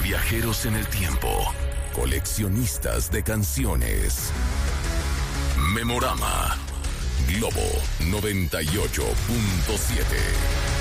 Viajeros en el tiempo. Coleccionistas de canciones. Memorama. Globo 98.7.